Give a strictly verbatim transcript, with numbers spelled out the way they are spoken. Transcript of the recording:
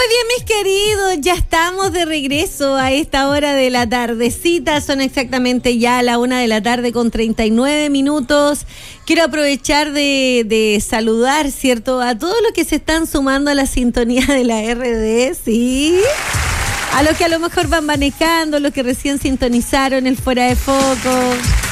Muy bien, mis queridos, ya estamos de regreso a esta hora de la tardecita. Son exactamente ya la una de la tarde con treinta y nueve minutos. Quiero aprovechar de, de saludar, ¿cierto?, a todos los que se están sumando a la sintonía de la R D, ¿sí? A los que a lo mejor van manejando, los que recién sintonizaron el Fuera de Foco.